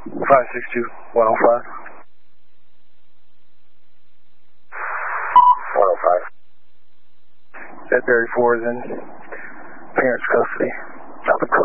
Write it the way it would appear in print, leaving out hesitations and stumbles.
562 105. 105. Bedbury 4 is in parents' custody.